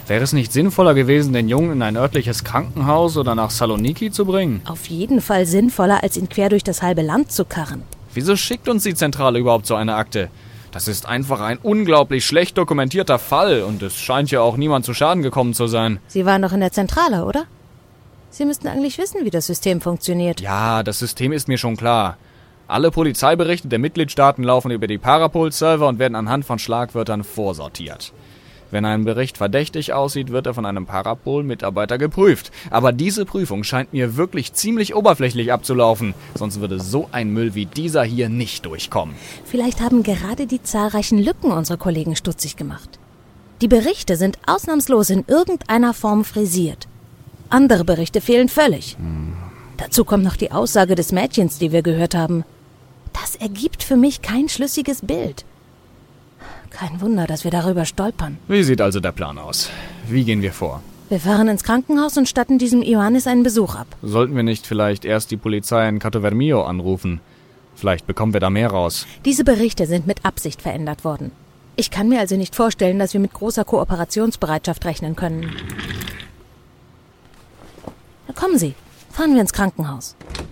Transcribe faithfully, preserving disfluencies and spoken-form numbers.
Wäre es nicht sinnvoller gewesen, den Jungen in ein örtliches Krankenhaus oder nach Saloniki zu bringen? Auf jeden Fall sinnvoller, als ihn quer durch das halbe Land zu karren. Wieso schickt uns die Zentrale überhaupt so eine Akte? Das ist einfach ein unglaublich schlecht dokumentierter Fall und es scheint ja auch niemand zu Schaden gekommen zu sein. Sie waren doch in der Zentrale, oder? Sie müssten eigentlich wissen, wie das System funktioniert. Ja, das System ist mir schon klar. Alle Polizeiberichte der Mitgliedstaaten laufen über die Parapol-Server und werden anhand von Schlagwörtern vorsortiert. Wenn ein Bericht verdächtig aussieht, wird er von einem Parapol-Mitarbeiter geprüft. Aber diese Prüfung scheint mir wirklich ziemlich oberflächlich abzulaufen. Sonst würde so ein Müll wie dieser hier nicht durchkommen. Vielleicht haben gerade die zahlreichen Lücken unsere Kollegen stutzig gemacht. Die Berichte sind ausnahmslos in irgendeiner Form frisiert. Andere Berichte fehlen völlig. Hm. Dazu kommt noch die Aussage des Mädchens, die wir gehört haben. Das ergibt für mich kein schlüssiges Bild. Kein Wunder, dass wir darüber stolpern. Wie sieht also der Plan aus? Wie gehen wir vor? Wir fahren ins Krankenhaus und statten diesem Ioannis einen Besuch ab. Sollten wir nicht vielleicht erst die Polizei in Kato Vermio anrufen? Vielleicht bekommen wir da mehr raus. Diese Berichte sind mit Absicht verändert worden. Ich kann mir also nicht vorstellen, dass wir mit großer Kooperationsbereitschaft rechnen können. Na, kommen Sie, fahren wir ins Krankenhaus.